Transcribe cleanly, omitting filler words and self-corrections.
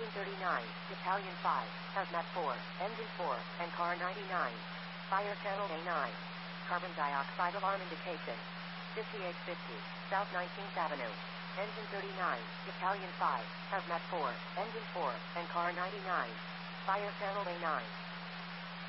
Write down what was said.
Engine 39, Battalion 5, Hazmat 4, Engine 4, and Car 99. Fire Channel A9. Carbon dioxide alarm indication. 5850, South 19th Avenue. Engine 39, Battalion 5, Hazmat 4, Engine 4, and Car 99. Fire Channel A9.